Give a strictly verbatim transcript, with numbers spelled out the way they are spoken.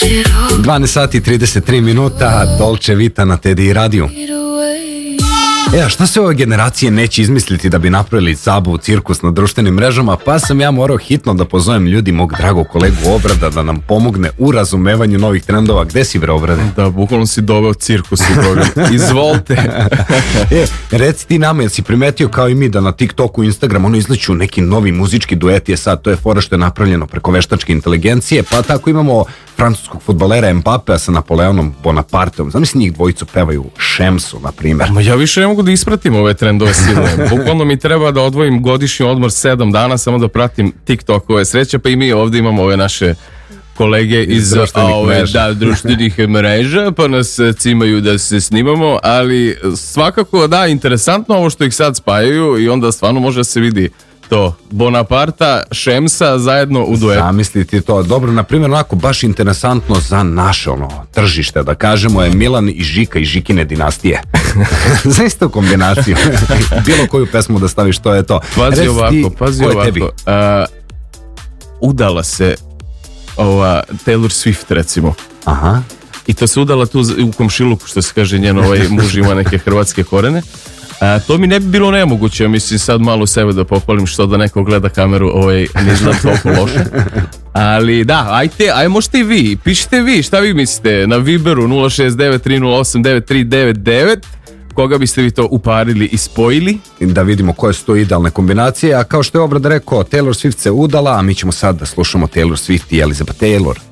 dvanaest sati i trideset tri minuta, Dolce Vita na T D I radiju. E, a šta se ove generacije neće izmisliti da bi napravili zabavu, cirkus na društvenim mrežama, pa sam ja morao hitno da pozovem ljudi mog dragog kolegu Obrada da nam pomogne u razumevanju novih trendova. Gde si, bre, Obrade? Da, bukvalno si doveo cirkus u program. Izvolite. E, reci ti nama, jel si primetio kao i mi da na TikToku, Instagramu ono izleću neki novi muzički dueti, je sad, to je fora što je napravljeno preko veštačke inteligencije, pa tako imamo francuskog fudbalera Mbapea sa Napoleonom Bonaparteom. Zamisli njih dvojicu pevaju Šemsu, na primjer. Ma ja više ne mogu da ispratim ove trendove silne. Bukvalno mi treba da odvojim godišnji odmor sedam dana samo da pratim TikTokove. Sreća, pa i mi ovdje imamo ove naše kolege iz, iz društvenih, ove, mreža. Da, društvenih mreža, pa nas cimaju da se snimamo, ali svakako da, interesantno ovo što ih sad spajaju i onda stvarno može da se vidi to, Bonaparta, Šemsa zajedno u duetu. Zamisliti to. Dobro, na primjer, onako baš interesantno za naše ono tržište, da kažemo, je Milan i Žika i Žikine dinastije. Za istu kombinaciju. Bilo koju pesmu da staviš, to je to. Pazi Reci ovako, ti, pazi ko je ovako. tebi? Uh, udala se ova Taylor Swift, recimo. Aha. I to se udala tu u komšiluku, što se kaže, njen ovaj muž ima neke hrvatske korene. A, to mi ne bi bilo nemoguće, mislim sad malo sebe da pohvalim što da neko gleda kameru, ovaj, ne znam toliko loše. Ali da, ajte, aj možete i vi, pišite vi, šta vi mislite, na Viberu nula šest devet tri nula osam devet tri devet devet, koga biste vi to uparili i spojili? Da vidimo koje su to idealne kombinacije, a kao što je Obrad rekao, Taylor Swift se udala, a mi ćemo sad da slušamo Taylor Swift i Elizabeth Taylor.